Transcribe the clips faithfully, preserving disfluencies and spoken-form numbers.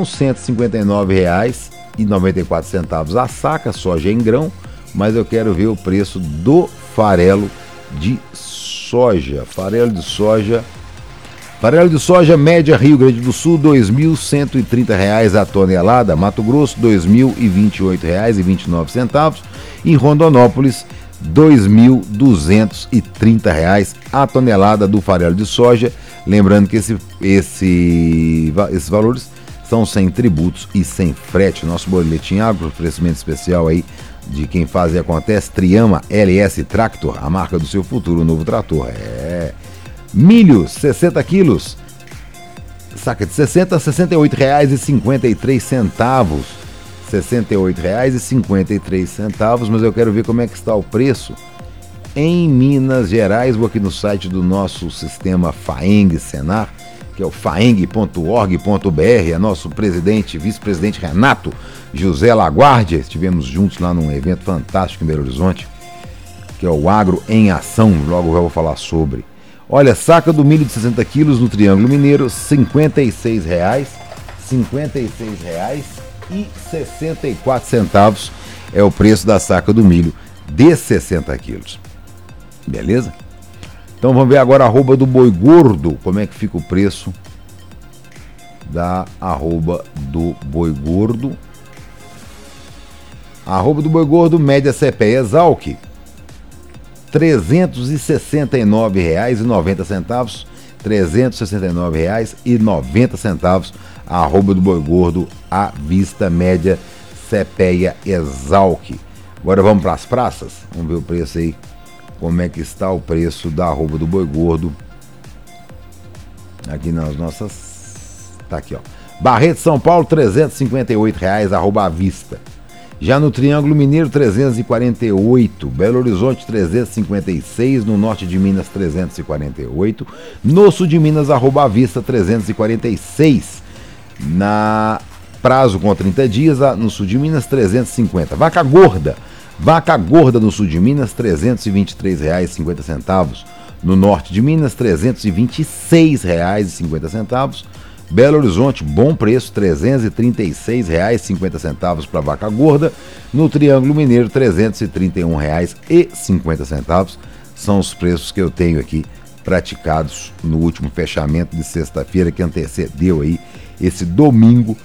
são cento e cinquenta e nove reais e noventa e quatro centavos a saca, soja em grão, mas eu quero ver o preço do farelo de soja. Farelo de soja, farelo de soja média Rio Grande do Sul, dois mil cento e trinta reais a tonelada. Mato Grosso, dois mil e vinte e oito reais e vinte e nove centavos. Em Rondonópolis, dois mil duzentos e trinta reais a tonelada do farelo de soja. Lembrando que esse, esse, esses valores são sem tributos e sem frete. Nosso boletim agro, oferecimento especial aí de quem faz e acontece, Triama L S Tractor, a marca do seu futuro, o novo trator. É. Milho, sessenta quilos, saca de sessenta, sessenta e oito reais e cinquenta e três centavos. sessenta e oito reais e cinquenta e três centavos, mas eu quero ver como é que está o preço em Minas Gerais. Vou aqui no site do nosso sistema FAENG Senar, que é o faeng ponto org ponto br. É nosso presidente, vice-presidente Renato José Laguardia. Estivemos juntos lá num evento fantástico em Belo Horizonte, que é o Agro em Ação. Logo eu vou falar sobre. Olha, saca do milho de sessenta quilos no Triângulo Mineiro, cinquenta e seis reais, cinquenta e seis reais e sessenta e quatro centavos é o preço da saca do milho de sessenta quilos. Beleza? Então vamos ver agora a arroba do boi gordo, como é que fica o preço da arroba do boi gordo. A arroba do boi gordo, média C P E Exalc, trezentos e sessenta e nove reais e noventa centavos, trezentos e sessenta e nove reais e noventa centavos, a arroba do boi gordo à vista, média C P E Exalc. Agora vamos para as praças, vamos ver o preço aí. Como é que está o preço da arroba do boi gordo aqui nas nossas... Tá aqui, ó. Barreto, São Paulo, trezentos e cinquenta e oito reais, arroba à vista. Já no Triângulo Mineiro, trezentos e quarenta e oito. Belo Horizonte, trezentos e cinquenta e seis. No norte de Minas, trezentos e quarenta e oito. No sul de Minas, arroba à vista, trezentos e quarenta e seis. Na prazo com trinta dias, no sul de Minas, trezentos e cinquenta. Vaca gorda. Vaca gorda no sul de Minas, trezentos e vinte e três reais e cinquenta centavos. No norte de Minas, trezentos e vinte e seis reais e cinquenta centavos. Belo Horizonte, bom preço, trezentos e trinta e seis reais e cinquenta centavos para vaca gorda. No Triângulo Mineiro, trezentos e trinta e um reais e cinquenta centavos. São os preços que eu tenho aqui praticados no último fechamento de sexta-feira, que antecedeu aí esse domingo.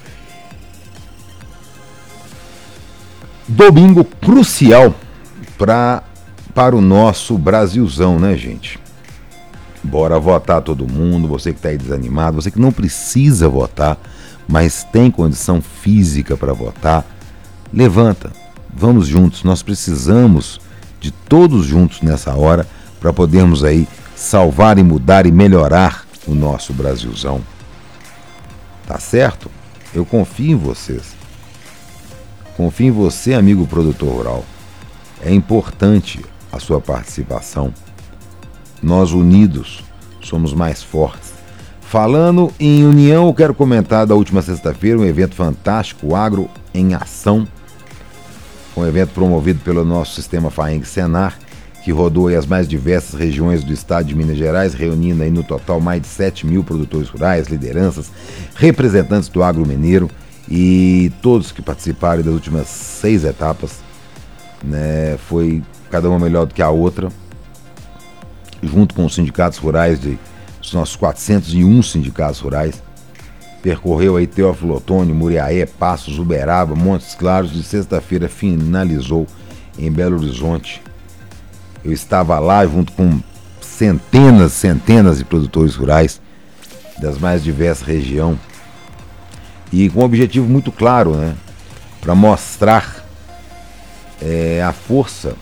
Domingo crucial pra, para o nosso Brasilzão, né, gente? Bora votar todo mundo, você que está aí desanimado, você que não precisa votar, mas tem condição física para votar, levanta, vamos juntos, nós precisamos de todos juntos nessa hora para podermos aí salvar e mudar e melhorar o nosso Brasilzão. Tá certo? Eu confio em vocês. Confio em você, amigo produtor rural. É importante a sua participação. Nós unidos somos mais fortes. Falando em união, eu quero comentar da última sexta-feira um evento fantástico, o Agro em Ação. Um evento promovido pelo nosso sistema FAENG Senar, que rodou aí as mais diversas regiões do estado de Minas Gerais, reunindo aí no total mais de sete mil produtores rurais, lideranças, representantes do agro mineiro e todos que participaram das últimas seis etapas, né, foi cada uma melhor do que a outra, junto com os sindicatos rurais, de, os nossos quatrocentos e um sindicatos rurais, percorreu aí Teófilo Otoni, Muriaé, Passos, Uberaba, Montes Claros, de sexta-feira finalizou em Belo Horizonte. Eu estava lá junto com centenas, centenas de produtores rurais das mais diversas regiões e com um objetivo muito claro, né, para mostrar é, a força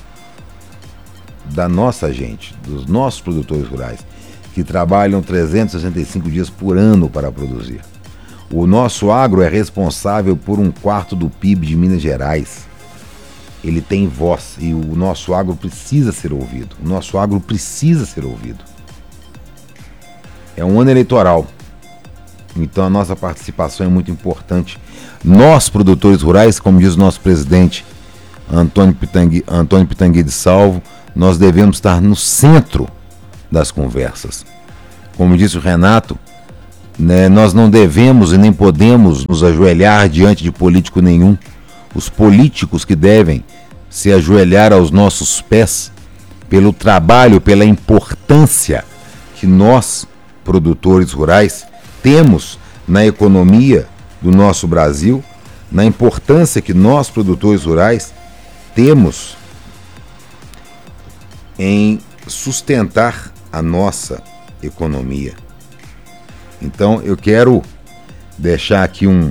da nossa gente, dos nossos produtores rurais, que trabalham trezentos e sessenta e cinco dias por ano para produzir. O nosso agro é responsável por um quarto do P I B de Minas Gerais. Ele tem voz e o nosso agro precisa ser ouvido. O nosso agro precisa ser ouvido. É um ano eleitoral, então a nossa participação é muito importante. Nós, produtores rurais, como diz o nosso presidente Antônio Pitangui, Antônio Pitangui de Salvo, nós devemos estar no centro das conversas. Como disse o Renato, né, nós não devemos e nem podemos nos ajoelhar diante de político nenhum. Os políticos que devem se ajoelhar aos nossos pés pelo trabalho, pela importância que nós, produtores rurais, temos na economia do nosso Brasil, na importância que nós, produtores rurais, temos em sustentar a nossa economia. Então eu quero deixar aqui um...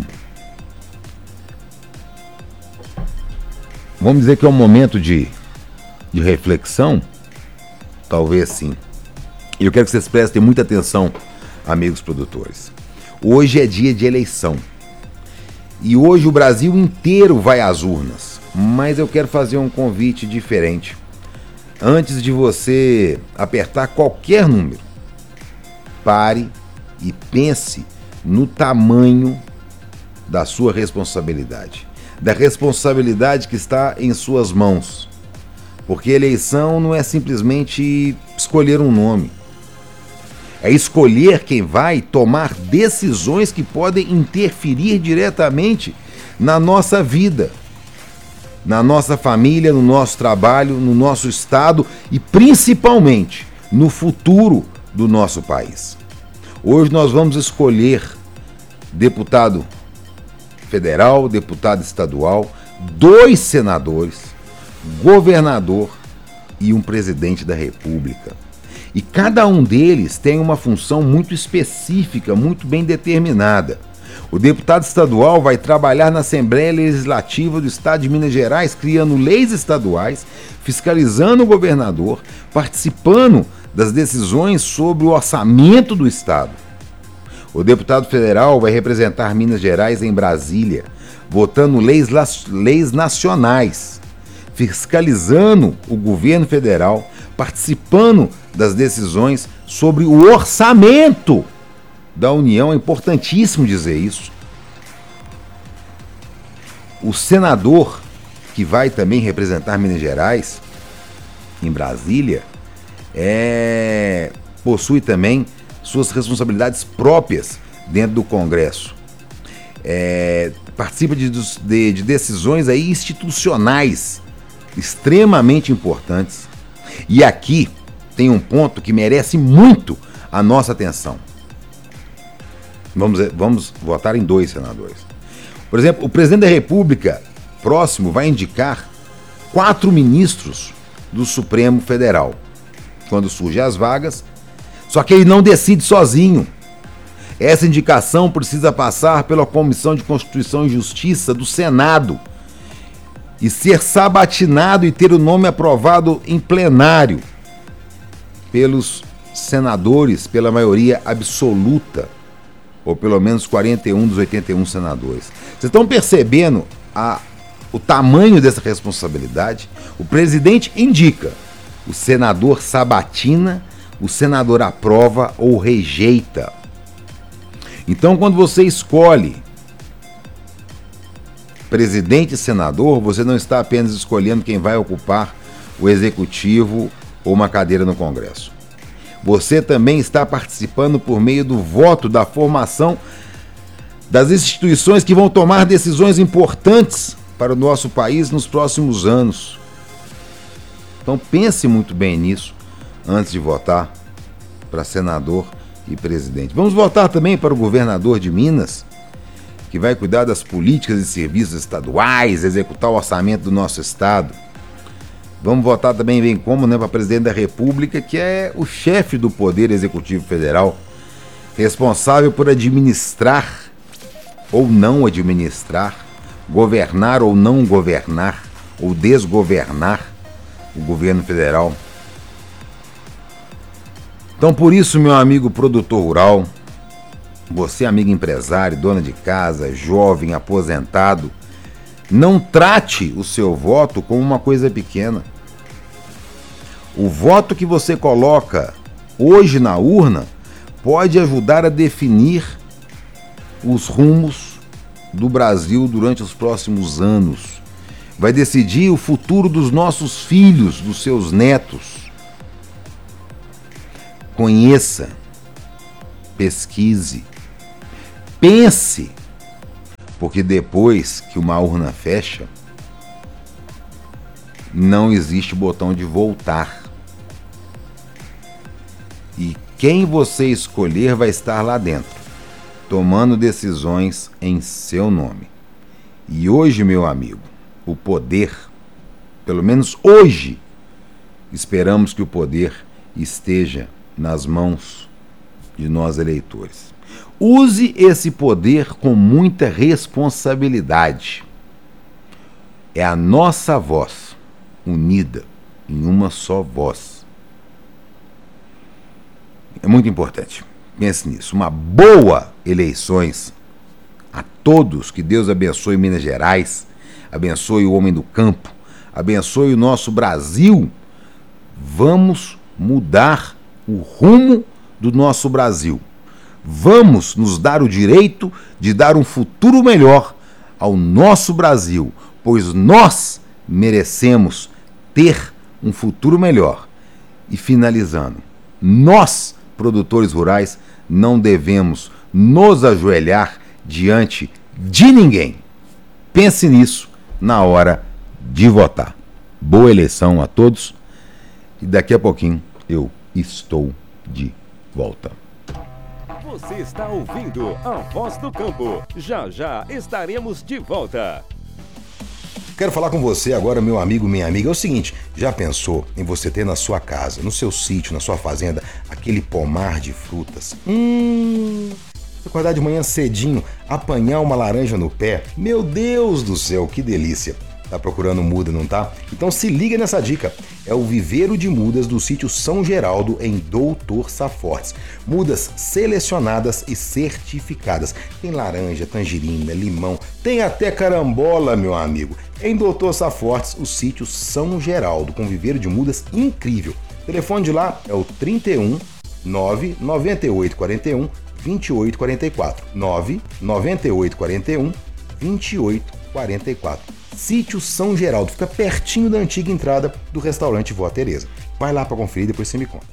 Vamos dizer que é um momento de, de reflexão? Talvez sim. E eu quero que vocês prestem muita atenção, amigos produtores. Hoje é dia de eleição. E hoje o Brasil inteiro vai às urnas. Mas eu quero fazer um convite diferente. Antes de você apertar qualquer número, pare e pense no tamanho da sua responsabilidade. Da responsabilidade que está em suas mãos. Porque eleição não é simplesmente escolher um nome. É escolher quem vai tomar decisões que podem interferir diretamente na nossa vida, na nossa família, no nosso trabalho, no nosso estado e principalmente no futuro do nosso país. Hoje nós vamos escolher deputado federal, deputado estadual, dois senadores, governador e um presidente da República. E cada um deles tem uma função muito específica, muito bem determinada. O deputado estadual vai trabalhar na Assembleia Legislativa do Estado de Minas Gerais, criando leis estaduais, fiscalizando o governador, participando das decisões sobre o orçamento do Estado. O deputado federal vai representar Minas Gerais em Brasília, votando leis, leis nacionais, fiscalizando o governo federal, participando das decisões sobre o orçamento da União. É importantíssimo dizer isso. O senador, que vai também representar Minas Gerais em Brasília, é, possui também suas responsabilidades próprias dentro do Congresso. É, participa de, de, de decisões aí institucionais extremamente importantes. E aqui tem um ponto que merece muito a nossa atenção. Vamos, vamos votar em dois senadores. Por exemplo, o presidente da República próximo vai indicar quatro ministros do Supremo Federal, quando surgem as vagas, só que ele não decide sozinho. Essa indicação precisa passar pela Comissão de Constituição e Justiça do Senado e ser sabatinado e ter o nome aprovado em plenário pelos senadores, pela maioria absoluta, ou pelo menos quarenta e um dos oitenta e um senadores. Vocês estão percebendo a, o tamanho dessa responsabilidade? O presidente indica, o senador sabatina, o senador aprova ou rejeita. Então, quando você escolhe presidente e senador, você não está apenas escolhendo quem vai ocupar o executivo ou uma cadeira no Congresso. Você também está participando por meio do voto da formação das instituições que vão tomar decisões importantes para o nosso país nos próximos anos. Então pense muito bem nisso antes de votar para senador e presidente. Vamos votar também para o governador de Minas, que vai cuidar das políticas e serviços estaduais, executar o orçamento do nosso estado. Vamos votar também, bem como, né, para presidente da República, que é o chefe do Poder Executivo Federal, responsável por administrar ou não administrar, governar ou não governar, ou desgovernar o governo federal. Então, por isso, meu amigo produtor rural, você, amigo empresário, dona de casa, jovem, aposentado, não trate o seu voto como uma coisa pequena. O voto que você coloca hoje na urna pode ajudar a definir os rumos do Brasil durante os próximos anos. Vai decidir o futuro dos nossos filhos, dos seus netos. Conheça, pesquise, pense, porque depois que uma urna fecha, não existe botão de voltar. E quem você escolher vai estar lá dentro, tomando decisões em seu nome. E hoje, meu amigo, o poder, pelo menos hoje, esperamos que o poder esteja nas mãos de nós eleitores. Use esse poder com muita responsabilidade. É a nossa voz, unida em uma só voz. É muito importante. Pense nisso. Uma boa eleições a todos. Que Deus abençoe Minas Gerais, abençoe o homem do campo, abençoe o nosso Brasil. Vamos mudar o rumo do nosso Brasil. Vamos nos dar o direito de dar um futuro melhor ao nosso Brasil, pois nós merecemos ter um futuro melhor. E finalizando, nós, produtores rurais, não devemos nos ajoelhar diante de ninguém. Pense nisso na hora de votar. Boa eleição a todos e daqui a pouquinho eu estou de volta. Você está ouvindo a Voz do Campo. Já já estaremos de volta. Quero falar com você agora, meu amigo, minha amiga. É o seguinte, já pensou em você ter na sua casa, no seu sítio, na sua fazenda, aquele pomar de frutas? Hum... Acordar de manhã cedinho, apanhar uma laranja no pé. Meu Deus do céu, que delícia! Tá procurando muda, não tá? Então se liga nessa dica. É o viveiro de mudas do sítio São Geraldo, em Doutor Safortes. Mudas selecionadas e certificadas. Tem laranja, tangerina, limão, tem até carambola, meu amigo. Em Doutor Safortes, o sítio São Geraldo, com viveiro de mudas incrível. O telefone de lá é o trinta e um, nove nove oito quatro um, vinte e oito quarenta e quatro. nove nove oito quatro um, vinte e oito quarenta e quatro. Sítio São Geraldo, fica pertinho da antiga entrada do restaurante Vó Tereza. Vai lá para conferir, depois você me conta.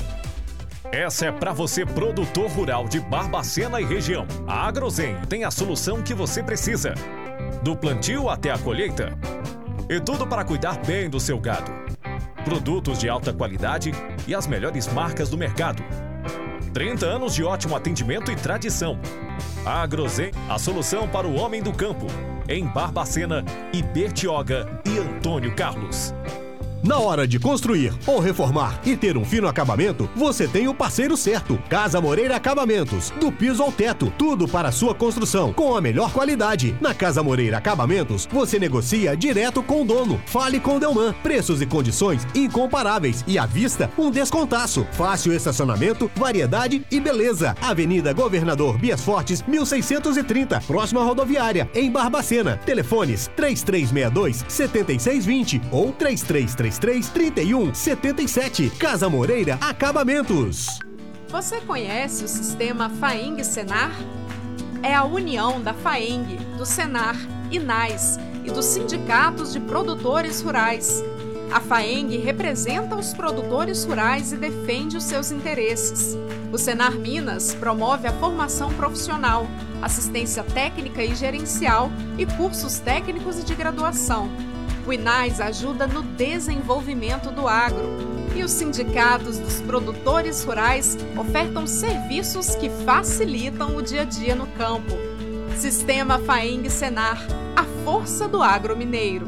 Essa é para você, produtor rural de Barbacena e região. A Agrozen tem a solução que você precisa. Do plantio até a colheita. E tudo para cuidar bem do seu gado. Produtos de alta qualidade e as melhores marcas do mercado. trinta anos de ótimo atendimento e tradição. A Agrozen, a solução para o homem do campo. Em Barbacena, Ibertioga e Antônio Carlos. Na hora de construir ou reformar e ter um fino acabamento, você tem o parceiro certo. Casa Moreira Acabamentos. Do piso ao teto, tudo para a sua construção, com a melhor qualidade. Na Casa Moreira Acabamentos, você negocia direto com o dono. Fale com o Delman. Preços e condições incomparáveis. E à vista, um descontaço. Fácil estacionamento, variedade e beleza. Avenida Governador Bias Fortes, mil seiscentos e trinta, próxima à rodoviária, em Barbacena. Telefones três três seis dois, sete seis dois zero ou três três três três, trinta e um, setenta e sete. Casa Moreira Acabamentos. Você conhece o sistema FAENG-Senar? É a união da FAENG, do Senar, INAS e dos sindicatos de produtores rurais. A FAENG representa os produtores rurais e defende os seus interesses. O Senar Minas promove a formação profissional, assistência técnica e gerencial e cursos técnicos e de graduação. O INAS ajuda no desenvolvimento do agro e os sindicatos dos produtores rurais ofertam serviços que facilitam o dia a dia no campo. Sistema FAENG-Senar, a força do agro mineiro.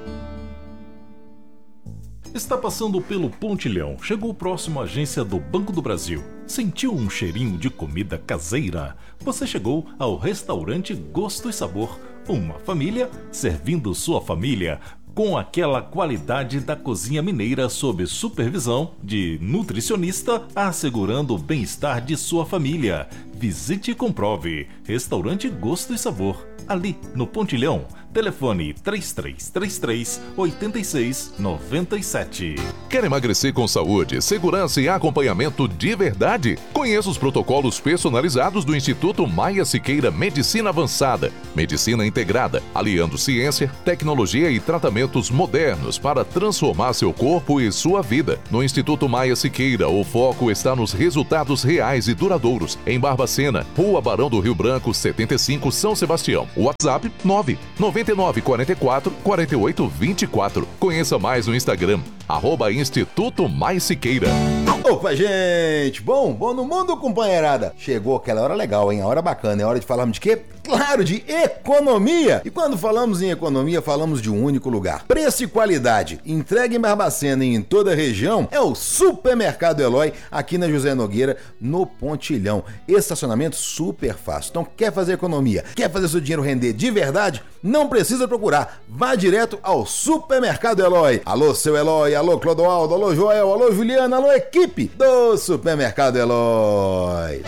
Está passando pelo Pontilhão, chegou próximo à agência do Banco do Brasil. Sentiu um cheirinho de comida caseira? Você chegou ao restaurante Gosto e Sabor, uma família servindo sua família, com aquela qualidade da cozinha mineira sob supervisão de nutricionista, assegurando o bem-estar de sua família. Visite e comprove. Restaurante Gosto e Sabor, ali no Pontilhão. Telefone três três três três, oito seis nove sete. Quer emagrecer com saúde, segurança e acompanhamento de verdade? Conheça os protocolos personalizados do Instituto Maia Siqueira Medicina Avançada. Medicina integrada, aliando ciência, tecnologia e tratamentos modernos para transformar seu corpo e sua vida. No Instituto Maia Siqueira, o foco está nos resultados reais e duradouros. Em Barbacena, Barbacena, Rua Barão do Rio Branco, setenta e cinco, São Sebastião. WhatsApp nove nove nove quatro quatro, quatro oito dois quatro. Conheça mais no Instagram, arroba Instituto Mais Siqueira. Opa, gente! Bom, bom no mundo, companheirada! Chegou aquela hora legal, hein? A hora bacana. É hora de falarmos de quê? Claro, de economia! E quando falamos em economia, falamos de um único lugar. Preço e qualidade. Entrega em Barbacena e em toda a região é o Supermercado Eloy, aqui na José Nogueira, no Pontilhão. Estacionamento super fácil. Então, quer fazer economia? Quer fazer seu dinheiro render de verdade? Não precisa procurar. Vá direto ao Supermercado Eloy. Alô, seu Eloy. Alô, Clodoaldo. Alô, Joel. Alô, Juliana. Alô, equipe do Supermercado Eloy.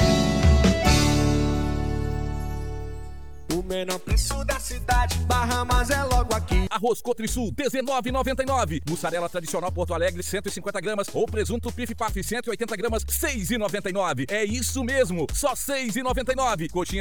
O menor preço da cidade, Bahamas é logo aqui. Arroz Cotrisul, dezenove reais e noventa e nove centavos. Mussarela tradicional Porto Alegre, cento e cinquenta gramas. Ou presunto Pif Paf, cento e oitenta gramas, seis reais e noventa e nove centavos. É isso mesmo, só seis reais e noventa e nove centavos. Coxinha